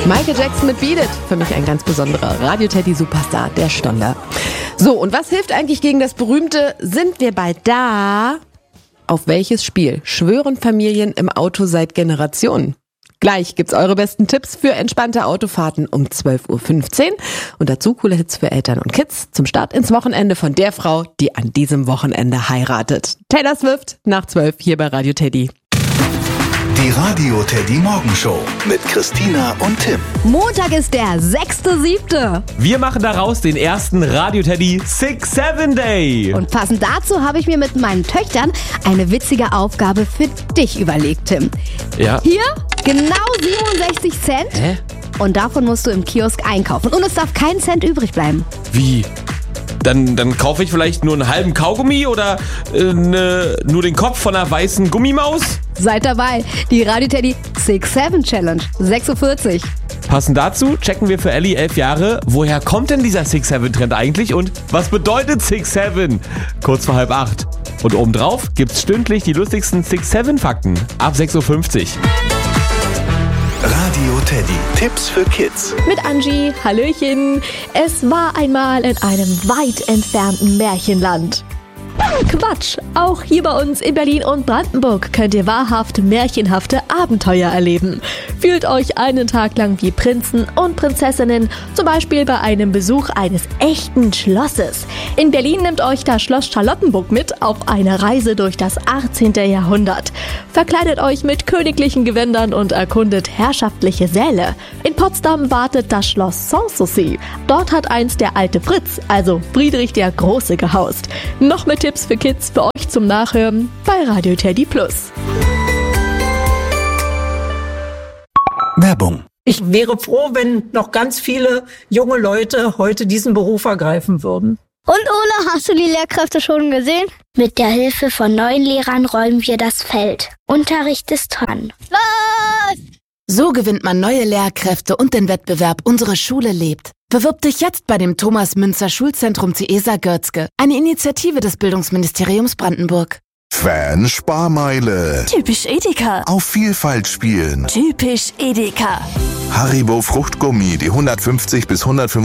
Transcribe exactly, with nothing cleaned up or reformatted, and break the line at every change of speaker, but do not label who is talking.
Michael Jackson mit Beat It. Für mich ein ganz besonderer Radio-Teddy-Superstar, der Stonder. So, und was hilft eigentlich gegen das berühmte "Sind wir bald da"? Auf welches Spiel schwören Familien im Auto seit Generationen? Gleich gibt's eure besten Tipps für entspannte Autofahrten um zwölf Uhr fünfzehn. Und dazu coole Hits für Eltern und Kids zum Start ins Wochenende von der Frau, die an diesem Wochenende heiratet. Taylor Swift nach zwölf hier bei Radio Teddy.
Die Radio Teddy Morgenshow mit Christina und Tim.
Montag ist der sechster siebter
Wir machen daraus den ersten Radio Teddy Six Seven Day.
Und passend dazu habe ich mir mit meinen Töchtern eine witzige Aufgabe für dich überlegt, Tim.
Ja.
Hier genau siebenundsechzig Cent.
Hä?
Und davon musst du im Kiosk einkaufen. Und es darf kein Cent übrig bleiben.
Wie? Dann, dann kaufe ich vielleicht nur einen halben Kaugummi oder äh, ne, nur den Kopf von einer weißen Gummimaus?
Seid dabei. Die Radio Teddy Six Seven Challenge. sechs Uhr vierzig.
Passend dazu checken wir für Ellie, elf Jahre, woher kommt denn dieser Six Seven Trend eigentlich und was bedeutet Six Seven? Kurz vor halb acht. Und obendrauf gibt's stündlich die lustigsten Six Seven Fakten ab sechs Uhr fünfzig.
Radio Teddy. Tipps für Kids.
Mit Angie, Hallöchen. Es war einmal in einem weit entfernten Märchenland. Quatsch! Auch hier bei uns in Berlin und Brandenburg könnt ihr wahrhaft märchenhafte Abenteuer erleben. Fühlt euch einen Tag lang wie Prinzen und Prinzessinnen, zum Beispiel bei einem Besuch eines echten Schlosses. In Berlin nimmt euch das Schloss Charlottenburg mit auf eine Reise durch das achtzehnten Jahrhundert. Verkleidet euch mit königlichen Gewändern und erkundet herrschaftliche Säle. In Potsdam wartet das Schloss Sanssouci. Dort hat einst der alte Fritz, also Friedrich der Große, gehaust. Noch mit Tipps für Kids für euch zum Nachhören bei Radio Teddy Plus.
Werbung.
Ich wäre froh, wenn noch ganz viele junge Leute heute diesen Beruf ergreifen würden.
Und Ole, hast du die Lehrkräfte schon gesehen? Mit der Hilfe von neuen Lehrern räumen wir das Feld. Unterricht ist dran.
Los! So gewinnt man neue Lehrkräfte und den Wettbewerb Unsere Schule lebt. Bewirb dich jetzt bei dem Thomas Münzer Schulzentrum Ciesa Görzge, eine Initiative des Bildungsministeriums Brandenburg.
Fan-Sparmeile.
Typisch Edeka.
Auf Vielfalt spielen.
Typisch Edeka.
Haribo Fruchtgummi, die hundertfünfzig bis hundertfünfundzwanzig